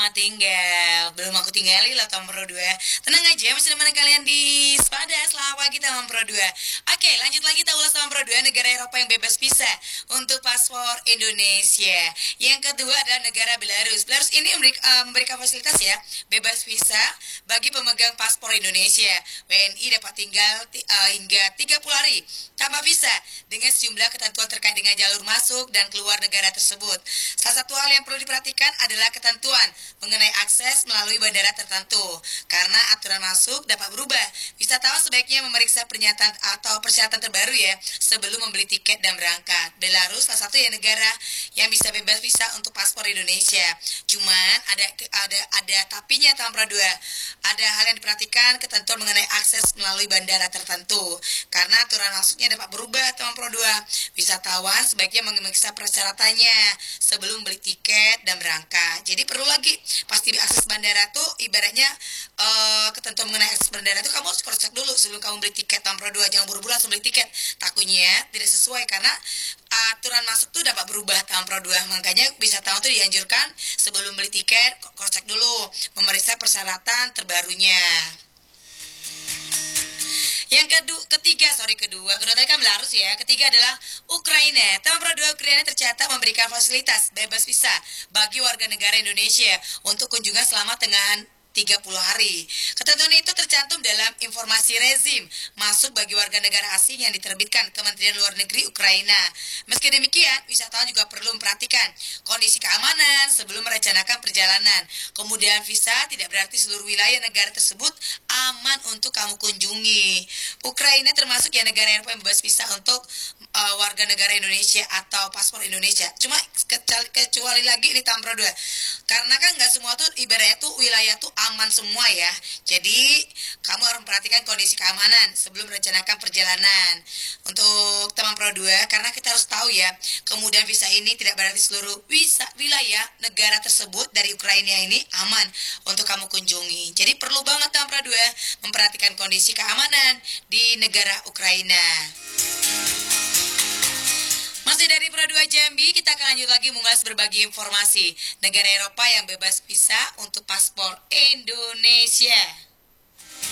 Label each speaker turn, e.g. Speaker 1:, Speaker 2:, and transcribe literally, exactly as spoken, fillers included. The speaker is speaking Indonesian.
Speaker 1: selamat tinggal. Belum aku tinggalin loh Tom Pro dua. Tenang aja, masih teman kalian di Spada. Selamat pagi Tom Pro dua. Oke, lanjut lagi kita ulas Tom Pro dua, negara Eropa yang bebas visa untuk paspor Indonesia. Yang kedua adalah negara Belarus. Belarus ini memberi, uh, memberikan fasilitas ya, bebas visa bagi pemegang paspor Indonesia. W N I dapat tinggal uh, hingga tiga puluh hari tanpa visa dengan sejumlah ketentuan terkait dengan jalur masuk dan keluar negara tersebut. Salah satu hal yang perlu diperhatikan adalah ketentuan mengenai akses melalui bandara tertentu. Karena aturan masuk dapat berubah, wisatawan sebaiknya memeriksa pernyataan atau persyaratan terbaru ya sebelum membeli tiket dan berangkat. Belarus salah satu ya negara yang bisa bebas visa untuk paspor Indonesia. Cuman ada ada ada tapinya tahun Pro dua. Ada hal yang diperhatikan, ketentuan mengenai akses melalui bandara tertentu. Karena aturan masuknya dapat berubah tahun Pro dua. Wisatawan sebaiknya memeriksa persyaratannya sebelum beli tiket dan berangkat. Jadi perlu lagi pasti akses bandara tuh ibaratnya uh, ketentuan mengenai akses bandara tuh kamu harus cross check dulu sebelum kamu beli tiket tahun Pro dua. Jangan buru-buru langsung beli tiket. Takutnya tidak sesuai karena aturan masuk tuh dapat berubah tahun Pro dua. Makanya wisatawan tuh dianjurkan sebelum beli tiket cross check dulu, memeriksa persyaratan terbarunya. Yang kedua, ketiga, sorry kedua, kedua tadi kan Belarus ya. Ketiga adalah Ukraina. Tahun Pro dua Ukraina tercatat memberikan fasilitas bebas visa bagi warga negara Indonesia untuk kunjungan selama dengan tiga puluh hari. Ketentuan itu tercantum dalam informasi rezim masuk bagi warga negara asing yang diterbitkan Kementerian Luar Negeri Ukraina. Meski demikian, wisatawan juga perlu memperhatikan kondisi keamanan sebelum merencanakan perjalanan. Kemudian visa tidak berarti seluruh wilayah negara tersebut aman untuk kamu kunjungi. Ukraina termasuk ya negara Eropa yang bebas visa untuk uh, warga negara Indonesia atau paspor Indonesia. Cuma kecuali, kecuali lagi di tahun Pro dua. Karena kan nggak semua tuh ibaratnya tuh wilayah tuh aman semua ya. Jadi kamu harus memperhatikan kondisi keamanan sebelum merencanakan perjalanan untuk teman Pro dua. Karena kita harus tahu ya, kemudian visa ini tidak berarti seluruh visa, wilayah negara tersebut dari Ukraina ini aman untuk kamu kunjungi. Jadi perlu banget teman Pro dua memperhatikan kondisi keamanan di negara Ukraina. Masih dari Pro dua Jambi, kita akan lanjut lagi mengulas berbagi informasi negara Eropa yang bebas visa untuk paspor Indonesia.